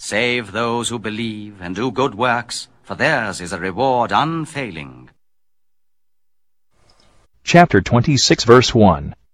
Save those who believe and do good works, for theirs is a reward unfailing. Chapter 26, verse 1.